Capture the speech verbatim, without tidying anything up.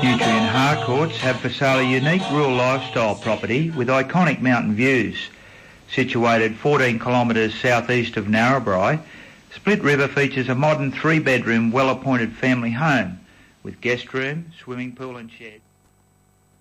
Nutrient Harcourts have for sale a unique rural lifestyle property with iconic mountain views. Situated fourteen kilometres southeast of Narrabri, Split River features a modern three-bedroom, well-appointed family home with guest room, swimming pool and shed.